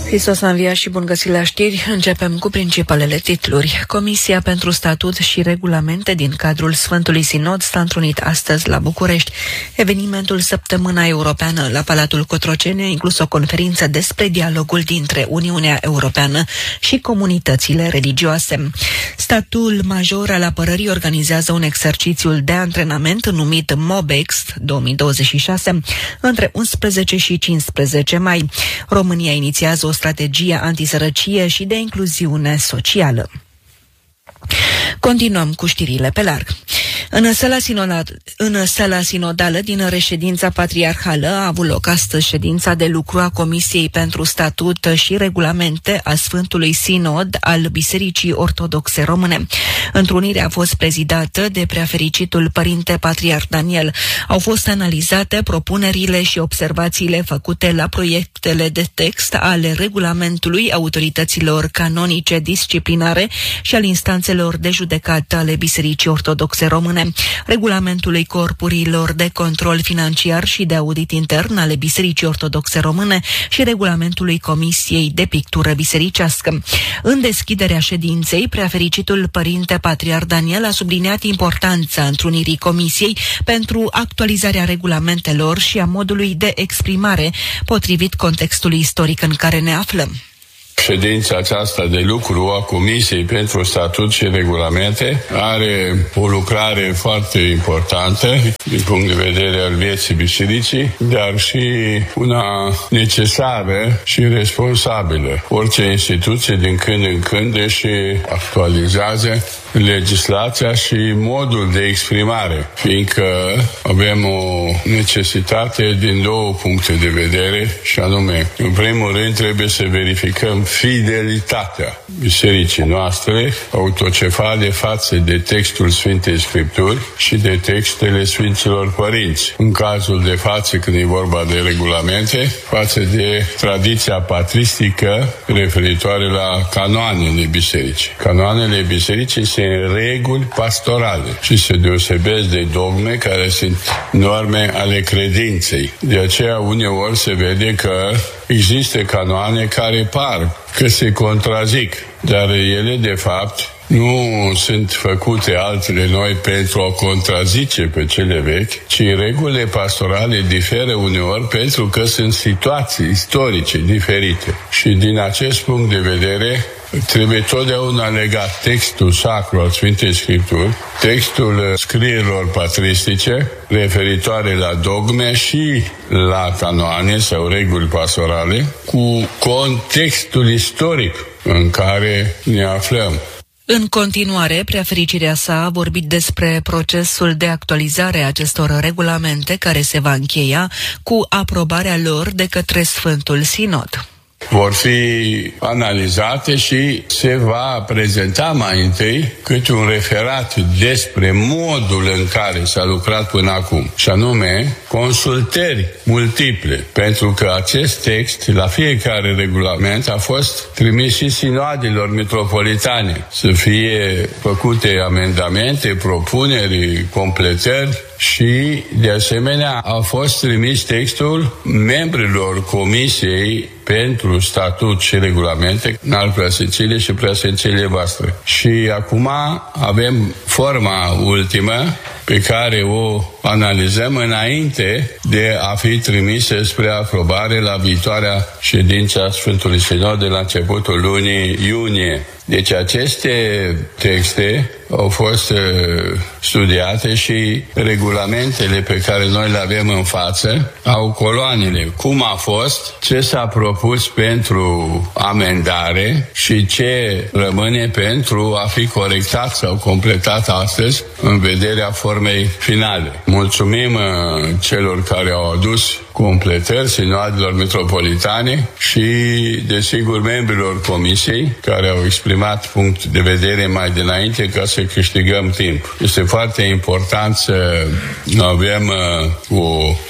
Hristos a înviat și bun găsit la știri. Începem cu principalele titluri. Comisia pentru Statut și Regulamente din cadrul Sfântului Sinod s-a întrunit astăzi la București. Evenimentul Săptămâna Europeană la Palatul Cotroceni a inclus o conferință despre dialogul dintre Uniunea Europeană și comunitățile religioase. Statul Major al Apărării organizează un exercițiu de antrenament numit MOBEX 2026 între 11 și 15 mai. România inițiază o strategie antisărăcie și de incluziune socială. Continuăm cu știrile pe larg. În sala sinodală din reședința patriarhală a avut loc astăzi ședința de lucru a Comisiei pentru Statut și Regulamente a Sfântului Sinod al Bisericii Ortodoxe Române. Întrunirea a fost prezidată de preafericitul Părinte Patriarh Daniel. Au fost analizate propunerile și observațiile făcute la proiectele de text ale regulamentului autorităților canonice disciplinare și al instanțelor de judecată ale Bisericii Ortodoxe Române, regulamentului corpurilor de control financiar și de audit intern ale Bisericii Ortodoxe Române și regulamentului Comisiei de Pictură Bisericească. În deschiderea ședinței, preafericitul Părinte Patriarh Daniel a subliniat importanța întrunirii Comisiei pentru actualizarea regulamentelor și a modului de exprimare potrivit contextului istoric în care ne aflăm. Ședința aceasta de lucru a Comisiei pentru Statut și Regulamente are o lucrare foarte importantă din punct de vedere al vieții bisericii, dar și una necesară și responsabilă. Orice instituție din când în când își actualizează legislația și modul de exprimare, fiindcă avem o necesitate din două puncte de vedere, și anume, în primul rând trebuie să verificăm fidelitatea bisericii noastre autocefale față de textul Sfintei Scripturi și de textele Sfinților Părinți. În cazul de față, când e vorba de regulamente, față de tradiția patristică referitoare la canoanele bisericii. Canoanele bisericii sunt reguli pastorale și se deosebesc de dogme care sunt norme ale credinței. De aceea uneori se vede că există canoane care par că se contrazic, dar ele de fapt nu sunt făcute altele noi pentru a contrazice pe cele vechi, ci regulile pastorale diferă uneori pentru că sunt situații istorice diferite. Și din acest punct de vedere trebuie totdeauna legat textul sacru al Sfintei Scripturi, textul scrierilor patristice referitoare la dogme și la canoane sau reguli pastorale cu contextul istoric în care ne aflăm. În continuare, preafericirea sa a vorbit despre procesul de actualizare a acestor regulamente care se va încheia cu aprobarea lor de către Sfântul Sinod. Vor fi analizate și se va prezenta mai întâi câte un referat despre modul în care s-a lucrat până acum, și anume consultări multiple, pentru că acest text la fiecare regulament a fost trimis și sinoadelor metropolitane să fie făcute amendamente, propuneri, completări. Și, de asemenea, a fost trimis textul membrilor Comisiei pentru Statut și Regulamente al Preasfinției și Preasfinției voastre. Și acum avem forma ultimă pe care o analizăm înainte de a fi trimise spre aprobare la viitoarea ședință a Sfântului Sinod de la începutul lunii iunie. Deci aceste texte au fost studiate și regulamentele pe care noi le avem în față au coloanele. Cum a fost, ce s-a propus pentru amendare și ce rămâne pentru a fi corectat sau completat astăzi în vederea formei finale. Mulțumim celor care au adus completări sinoadelor metropolitane și, desigur, membrilor Comisiei care au exprimat punct de vedere mai dinainte ca să câștigăm timp. Este foarte important să avem o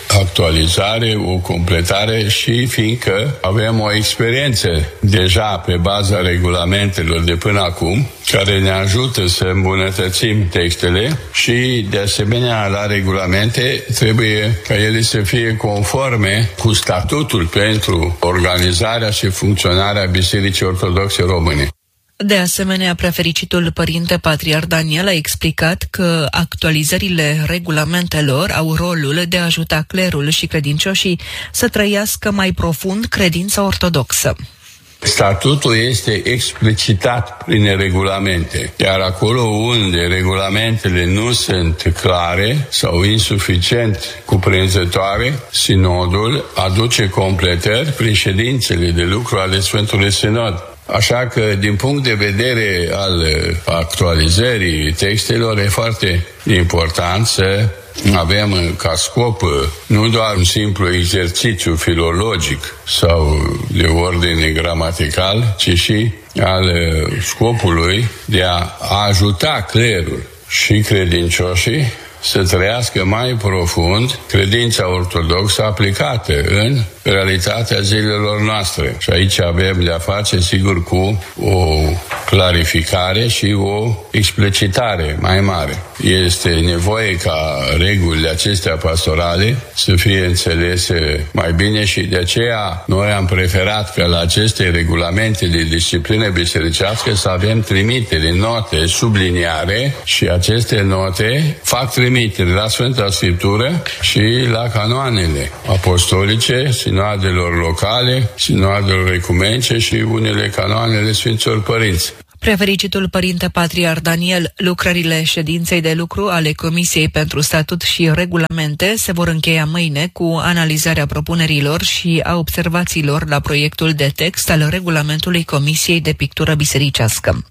actualizare, o completare și fiindcă avem o experiență deja pe baza regulamentelor de până acum, care ne ajută să îmbunătățim textele și, de asemenea, la regulamente trebuie ca ele să fie conforme cu statutul pentru organizarea și funcționarea Bisericii Ortodoxe Române. De asemenea, preafericitul părinte Patriarh Daniel a explicat că actualizările regulamentelor au rolul de a ajuta clerul și credincioșii să trăiască mai profund credința ortodoxă. Statutul este explicitat prin regulamente, iar acolo unde regulamentele nu sunt clare sau insuficient cuprinzătoare, sinodul aduce completări prin ședințele de lucru ale Sfântului Sinod. Așa că, din punct de vedere al actualizării textelor, e foarte important să avem ca scop nu doar un simplu exercițiu filologic sau de ordine gramatical, ci și al scopului de a ajuta clerul și credincioșii să trăiască mai profund credința ortodoxă aplicată în realitatea zilelor noastre. Și aici avem de-a face, sigur, cu o clarificare și o explicitare mai mare. Este nevoie ca regulile acestea pastorale să fie înțelese mai bine și de aceea noi am preferat ca la aceste regulamente de disciplină bisericească să avem trimitere, note, subliniare și aceste note fac trimitere la Sfânta Scriptură și la canoanele apostolice, sinoadelor locale, sinoadelor ecumenice și unele canoanele Sfinților Părinți. Preafericitul părinte Patriarh Daniel, lucrările ședinței de lucru ale Comisiei pentru Statut și Regulamente se vor încheia mâine cu analizarea propunerilor și a observațiilor la proiectul de text al regulamentului Comisiei de Pictură Bisericească.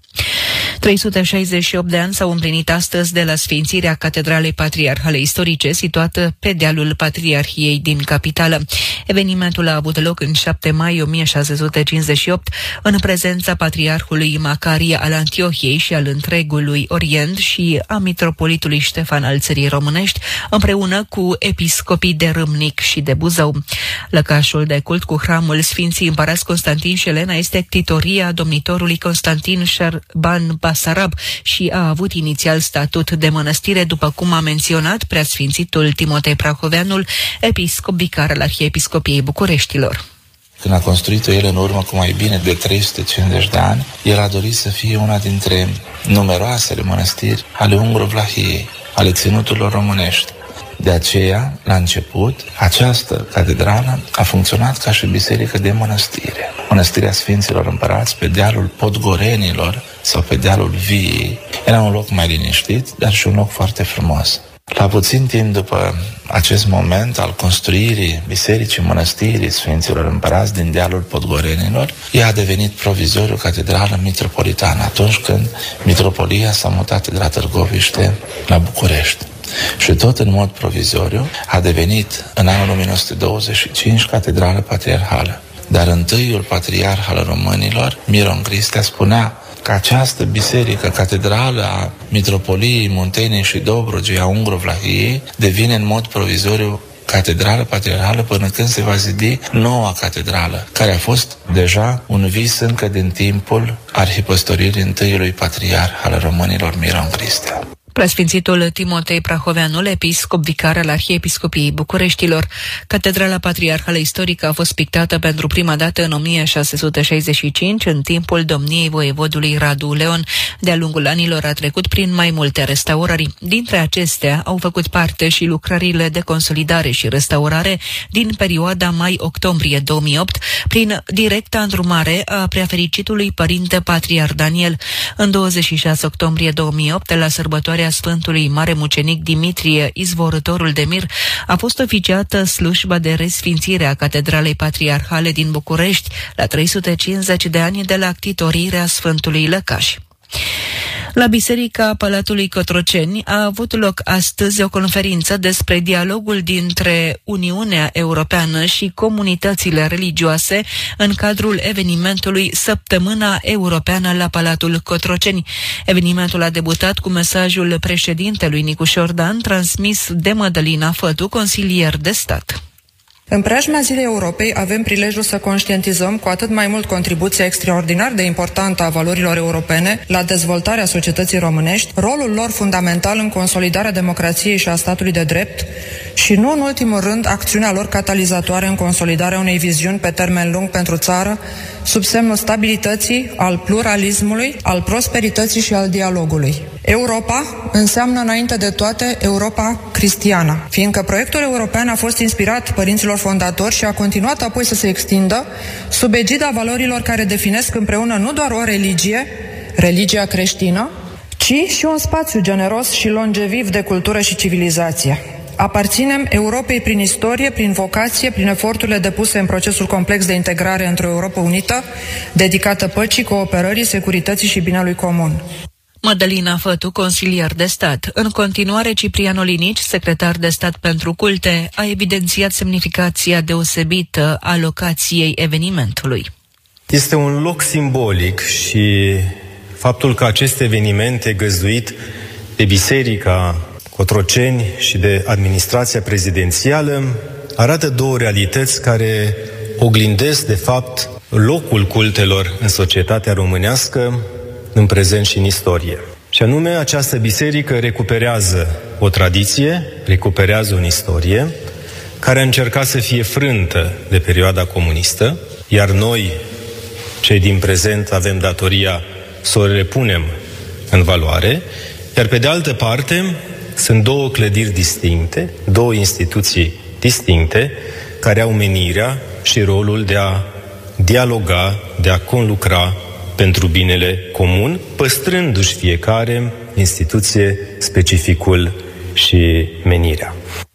368 de ani s-au împlinit astăzi de la sfințirea Catedralei Patriarhale Istorice, situată pe dealul Patriarhiei din capitală. Evenimentul a avut loc în 7 mai 1658, în prezența Patriarhului Macarie al Antiohiei și al întregului Orient și a mitropolitului Ștefan al Țării Românești, împreună cu episcopii de Râmnic și de Buzău. Lăcașul de cult cu hramul Sfinții Împărați Constantin și Elena este ctitoria domnitorului Constantin Șerban Basarab și a avut inițial statut de mănăstire, după cum a menționat preasfințitul Timotei Prahoveanul, episcop vicar al Arhiepiscopiei Bucureștilor. Când a construit-o el în urmă cu mai bine de 350 de ani, el a dorit să fie una dintre numeroasele mănăstiri ale Ungro-Vlahiei, ale ținuturilor românești. De aceea, la început, această catedrală a funcționat ca și biserică de mănăstire. Mănăstirea Sfinților Împărați, pe dealul Podgorenilor sau pe dealul Viei, era un loc mai liniștit, dar și un loc foarte frumos. La puțin timp după acest moment al construirii bisericii mănăstirii Sfinților Împărați din dealul Podgorenilor, ea a devenit provizoriu catedrală mitropolitană, atunci când mitropolia s-a mutat de la Târgoviște la București. Și tot în mod provizoriu a devenit în anul 1925 catedrală patriarhală. Dar întâiul patriarh al românilor, Miron Cristea, spunea că această biserică, catedrală a mitropoliei Munteniei și Dobrogei a Ungro-Vlahiei, devine în mod provizoriu catedrală patriarhală până când se va zidi noua catedrală, care a fost deja un vis încă din timpul arhipăstoririi întâiului patriarh al românilor, Miron Cristea. Preasfințitul Timotei Prahoveanul, episcop vicar al Arhiepiscopiei Bucureștilor. Catedrala Patriarhală Istorică a fost pictată pentru prima dată în 1665, în timpul domniei voievodului Radu Leon. De-a lungul anilor a trecut prin mai multe restaurări. Dintre acestea au făcut parte și lucrările de consolidare și restaurare din perioada mai-octombrie 2008, prin directa îndrumare a preafericitului părinte Patriarh Daniel. În 26 octombrie 2008, la sărbătoarea Sfântului Mare Mucenic Dimitrie, izvorătorul de mir, a fost oficiată slujba de resfințire a Catedralei Patriarhale din București, la 350 de ani de la ctitorirea Sfântului Lăcaș. La Biserica Palatului Cotroceni a avut loc astăzi o conferință despre dialogul dintre Uniunea Europeană și comunitățile religioase în cadrul evenimentului Săptămâna Europeană la Palatul Cotroceni. Evenimentul a debutat cu mesajul președintelui Nicușor Dan, transmis de Mădălina Fătu, consilier de stat. În preajma Zilei Europei avem prilejul să conștientizăm cu atât mai mult contribuția extraordinar de importantă a valorilor europene la dezvoltarea societății românești, rolul lor fundamental în consolidarea democrației și a statului de drept și, nu în ultimul rând, acțiunea lor catalizatoare în consolidarea unei viziuni pe termen lung pentru țară, sub semnul stabilității, al pluralismului, al prosperității și al dialogului. Europa înseamnă înainte de toate Europa cristiană, fiindcă proiectul european a fost inspirat părinților fondatori și a continuat apoi să se extindă sub egida valorilor care definesc împreună nu doar o religie, religia creștină, ci și un spațiu generos și longeviv de cultură și civilizație. Aparținem Europei prin istorie, prin vocație, prin eforturile depuse în procesul complex de integrare într-o Europă unită, dedicată păcii, cooperării, securității și binelui comun. Mădălina Fătu, consilier de stat. În continuare, Ciprian Olinici, secretar de stat pentru culte, a evidențiat semnificația deosebită a locației evenimentului. Este un loc simbolic și faptul că acest eveniment e găzduit de Biserica Cotroceni și de administrația prezidențială arată două realități care oglindesc, de fapt, locul cultelor în societatea românească, în prezent și în istorie. Și anume, această biserică recuperează o tradiție, recuperează o istorie care a încercat să fie frântă de perioada comunistă, iar noi, cei din prezent, avem datoria să o repunem în valoare, iar pe de altă parte sunt două clădiri distincte, două instituții distincte, care au menirea și rolul de a dialoga, de a conlucra pentru binele comun, păstrându-și fiecare instituție specificul și menirea.